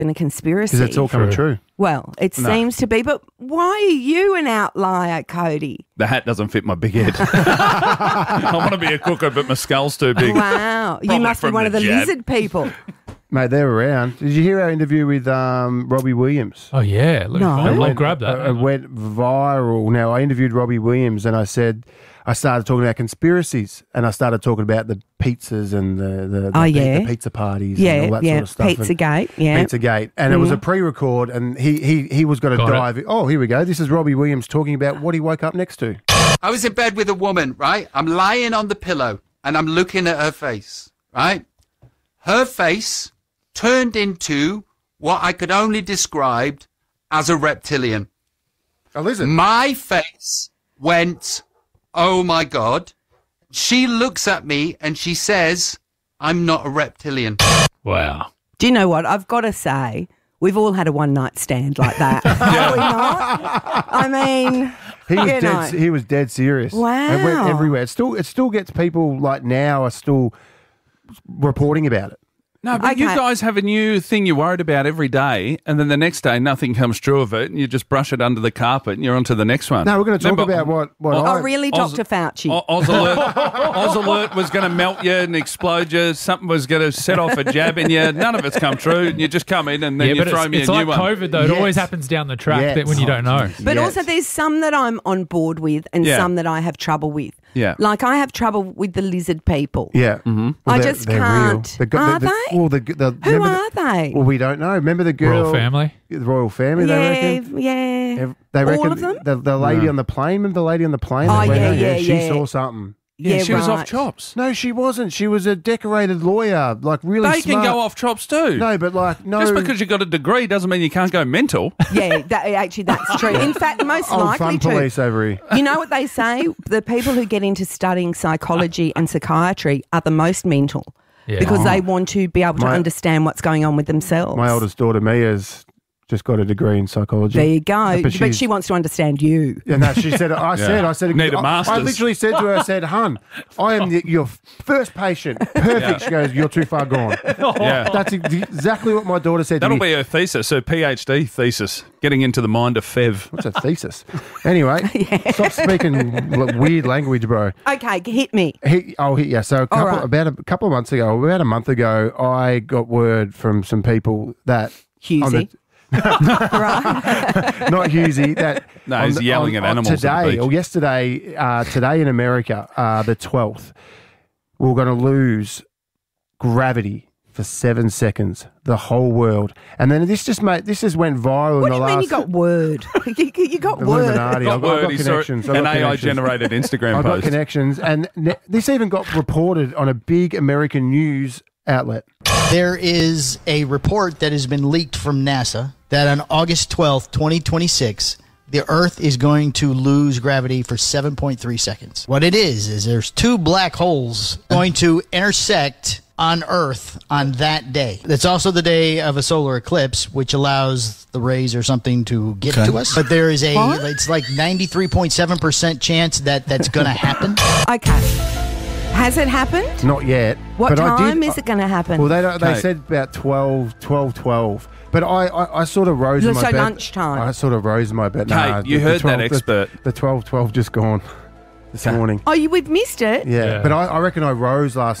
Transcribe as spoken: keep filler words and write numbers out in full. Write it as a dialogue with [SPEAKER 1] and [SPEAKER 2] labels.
[SPEAKER 1] in a conspiracy.
[SPEAKER 2] Because it's all coming true.
[SPEAKER 1] Well, it
[SPEAKER 3] No.
[SPEAKER 1] seems to be, but why are you an outlier, Cody?
[SPEAKER 3] The hat doesn't fit my big head. I want to be a cooker, but my skull's too big.
[SPEAKER 1] Wow. You
[SPEAKER 3] Probably
[SPEAKER 1] must be
[SPEAKER 3] from
[SPEAKER 1] one
[SPEAKER 3] the
[SPEAKER 1] of the
[SPEAKER 3] jab.
[SPEAKER 1] lizard people.
[SPEAKER 2] Mate, they're around. Did you hear our interview with um, Robbie Williams?
[SPEAKER 4] Oh, yeah. Look,
[SPEAKER 1] No.
[SPEAKER 4] I'll, I'll
[SPEAKER 2] It
[SPEAKER 4] grab that.
[SPEAKER 2] It, it went viral. Now, I interviewed Robbie Williams and I said, I started talking about conspiracies and I started talking about the pizzas and the, the, the,
[SPEAKER 1] Oh,
[SPEAKER 2] pi-
[SPEAKER 1] yeah.
[SPEAKER 2] the pizza parties
[SPEAKER 1] Yeah,
[SPEAKER 2] and all that
[SPEAKER 1] yeah.
[SPEAKER 2] sort of stuff. and-
[SPEAKER 1] Pizzagate, yeah.
[SPEAKER 2] Pizzagate. And it was a pre-record and he, he, he was going to
[SPEAKER 4] Got it.
[SPEAKER 2] dive. Oh, here we go. This is Robbie Williams talking about what he woke up next to.
[SPEAKER 5] I was in bed with a woman, right? I'm lying on the pillow and I'm looking at her face, right? Her face turned into what I could only describe as a reptilian.
[SPEAKER 2] A lizard.
[SPEAKER 5] My face went, oh my God. She looks at me and she says, I'm not a reptilian.
[SPEAKER 4] Wow.
[SPEAKER 1] Do you know what? I've got to say, we've all had a one-night stand like that. Have we not? I mean,
[SPEAKER 2] He was
[SPEAKER 1] you know.
[SPEAKER 2] dead. He was dead serious.
[SPEAKER 1] Wow.
[SPEAKER 2] It went everywhere. It still, it still gets people like now are still reporting about it.
[SPEAKER 3] No, but you
[SPEAKER 1] Okay.
[SPEAKER 3] guys have a new thing you're worried about every day, and then the next day nothing comes true of it, and you just brush it under the carpet, and you're on to the next one.
[SPEAKER 2] No, we're going to talk
[SPEAKER 3] Remember-
[SPEAKER 2] about what what
[SPEAKER 3] Oh,
[SPEAKER 2] I,
[SPEAKER 1] Oh, really,
[SPEAKER 3] Oz-
[SPEAKER 1] Doctor Fauci?
[SPEAKER 3] O- Oz Alert, Oz Alert was going to melt you and explode you. Something was going to set off a jab in you. None of it's come true. And you just come in and then
[SPEAKER 4] Yeah,
[SPEAKER 3] you
[SPEAKER 4] but
[SPEAKER 3] throw
[SPEAKER 4] it's,
[SPEAKER 3] me
[SPEAKER 4] it's
[SPEAKER 3] a
[SPEAKER 4] like
[SPEAKER 3] new one.
[SPEAKER 4] COVID, though. It
[SPEAKER 2] Yes.
[SPEAKER 4] always happens down the track
[SPEAKER 2] Yes.
[SPEAKER 4] that when you don't know.
[SPEAKER 1] But
[SPEAKER 2] Yes.
[SPEAKER 1] also there's some that I'm on board with and
[SPEAKER 3] Yeah.
[SPEAKER 1] some that I have trouble with.
[SPEAKER 3] Yeah.
[SPEAKER 1] Like I have trouble with the lizard people.
[SPEAKER 2] Yeah, mm-hmm.
[SPEAKER 1] I just can't.
[SPEAKER 2] The, the,
[SPEAKER 1] Are
[SPEAKER 2] the,
[SPEAKER 1] they?
[SPEAKER 2] Well, the, the,
[SPEAKER 1] Who
[SPEAKER 2] remember
[SPEAKER 1] are
[SPEAKER 2] the,
[SPEAKER 1] they?
[SPEAKER 2] Well, we don't know. Remember the girl,
[SPEAKER 4] Royal family.
[SPEAKER 2] the royal family. They
[SPEAKER 1] yeah,
[SPEAKER 2] reckon.
[SPEAKER 1] yeah.
[SPEAKER 2] Ev- They reckon
[SPEAKER 1] All of them?
[SPEAKER 2] The, the lady on the plane. Remember the lady on the plane?
[SPEAKER 1] Oh,
[SPEAKER 2] that went
[SPEAKER 1] yeah,
[SPEAKER 2] out?
[SPEAKER 1] yeah,
[SPEAKER 2] She
[SPEAKER 1] yeah.
[SPEAKER 2] saw something.
[SPEAKER 3] Yeah,
[SPEAKER 1] Yeah,
[SPEAKER 3] she was off
[SPEAKER 1] right.
[SPEAKER 3] chops.
[SPEAKER 2] No, she wasn't. She was a decorated lawyer, like really
[SPEAKER 3] They
[SPEAKER 2] smart.
[SPEAKER 3] can go off chops too.
[SPEAKER 2] No, but like no.
[SPEAKER 3] Just because you got a degree doesn't mean you can't go mental.
[SPEAKER 1] Yeah, that, actually that's true. In fact, most
[SPEAKER 2] old
[SPEAKER 1] likely
[SPEAKER 2] fun
[SPEAKER 1] to.
[SPEAKER 2] police over here.
[SPEAKER 1] You know what they say? The people who get into studying psychology and psychiatry are the most mental
[SPEAKER 4] Yeah.
[SPEAKER 1] because they want to be able to
[SPEAKER 2] My-
[SPEAKER 1] understand what's going on with themselves.
[SPEAKER 2] My oldest daughter Mia's just got a degree in psychology.
[SPEAKER 1] There you go.
[SPEAKER 2] But
[SPEAKER 1] But,
[SPEAKER 2] she's-
[SPEAKER 1] she wants to understand you.
[SPEAKER 2] Yeah, no, she said. I said. I said.
[SPEAKER 3] Need a
[SPEAKER 2] I- I,
[SPEAKER 3] master's.
[SPEAKER 2] literally said to her, I said, "Hun, I am the, your first patient. Perfect." She goes, "You're too far gone."
[SPEAKER 3] Yeah.
[SPEAKER 2] That's ex- exactly what my daughter said.
[SPEAKER 3] That'll
[SPEAKER 2] to me.
[SPEAKER 3] be her thesis, her PhD thesis, getting into the mind of Fev.
[SPEAKER 2] What's a thesis? Anyway, stop speaking l- weird language, bro.
[SPEAKER 1] Okay, hit me.
[SPEAKER 2] He, I'll hit you. So a couple,
[SPEAKER 1] right.
[SPEAKER 2] about a couple of months ago, about a month ago, I got word from some people that on
[SPEAKER 1] Husey.
[SPEAKER 2] the-
[SPEAKER 1] right.
[SPEAKER 2] not Husey. That
[SPEAKER 3] No,
[SPEAKER 2] on
[SPEAKER 3] he's
[SPEAKER 2] the-
[SPEAKER 3] yelling
[SPEAKER 2] on-
[SPEAKER 3] at
[SPEAKER 2] on
[SPEAKER 3] animals at the
[SPEAKER 2] today
[SPEAKER 3] beach.
[SPEAKER 2] or yesterday. Uh, today in America, uh, the twelfth, we're going to lose gravity for seven seconds. The whole world, and then this just made this just went viral
[SPEAKER 1] What
[SPEAKER 2] in
[SPEAKER 1] do
[SPEAKER 2] the
[SPEAKER 1] you
[SPEAKER 2] last.
[SPEAKER 1] mean you got word? you, you got word.
[SPEAKER 2] Illuminati. I've got, I've got
[SPEAKER 3] he saw
[SPEAKER 2] connections. I've
[SPEAKER 3] an
[SPEAKER 2] got
[SPEAKER 3] A I
[SPEAKER 2] connections.
[SPEAKER 3] generated Instagram
[SPEAKER 2] I've got
[SPEAKER 3] post.
[SPEAKER 2] connections, and ne- this even got reported on a big American news outlet.
[SPEAKER 6] There is a report that has been leaked from NASA that on August twelfth, twenty twenty-six, the Earth is going to lose gravity for seven point three seconds. What it is, is there's two black holes going to intersect on Earth on that day. It's also the day of a solar eclipse, which allows the rays or something to get to us. But there is a,
[SPEAKER 1] What?
[SPEAKER 6] it's like ninety-three point seven percent chance that that's going to happen.
[SPEAKER 1] Okay. Has it happened?
[SPEAKER 2] Not yet.
[SPEAKER 1] What
[SPEAKER 2] but I
[SPEAKER 1] time
[SPEAKER 2] did,
[SPEAKER 1] is it going to happen?
[SPEAKER 2] Well, they don't, they
[SPEAKER 3] Okay.
[SPEAKER 2] said about twelve, twelve, twelve. But I, I, I sort of rose in
[SPEAKER 1] So
[SPEAKER 2] my bed.
[SPEAKER 1] lunchtime.
[SPEAKER 2] I sort of rose in my bed.
[SPEAKER 3] Kate,
[SPEAKER 2] Nah,
[SPEAKER 3] you
[SPEAKER 2] the-
[SPEAKER 3] heard
[SPEAKER 2] the twelve,
[SPEAKER 3] that expert.
[SPEAKER 2] The, the twelve, twelve just gone this morning.
[SPEAKER 1] oh, you we've missed it.
[SPEAKER 2] Yeah,
[SPEAKER 4] Yeah.
[SPEAKER 2] but I, I reckon I rose last